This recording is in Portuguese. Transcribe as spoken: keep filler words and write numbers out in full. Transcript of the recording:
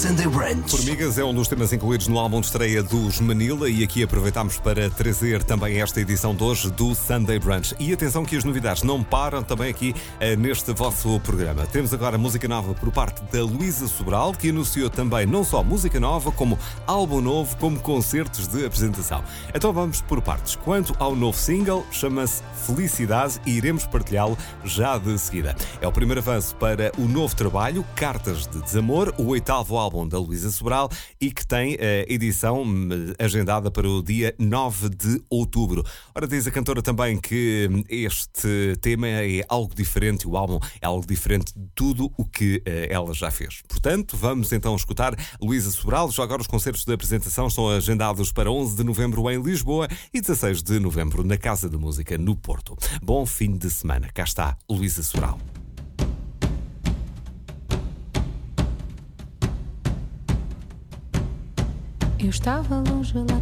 Sunday Brunch. Formigas é um dos temas incluídos no álbum de estreia dos Manila e aqui aproveitamos para trazer também esta edição de hoje do Sunday Brunch. E atenção que as novidades não param também aqui eh, neste vosso programa. Temos agora música nova por parte da Luísa Sobral, que anunciou também não só música nova, como álbum novo, como concertos de apresentação. Então vamos por partes. Quanto ao novo single, chama-se Felicidade e iremos partilhá-lo já de seguida. É o primeiro avanço para o novo trabalho, Cartas de Desamor, o oitavo álbum da Luísa Sobral e que tem a edição agendada para o dia nove de outubro. Ora, diz a cantora também que este tema é algo diferente, o álbum é algo diferente de tudo o que ela já fez. Portanto, vamos então escutar Luísa Sobral. Já agora os concertos de apresentação estão agendados para onze de novembro em Lisboa e dezasseis de novembro na Casa da Música no Porto. Bom fim de semana. Cá está Luísa Sobral. Eu estava longe lá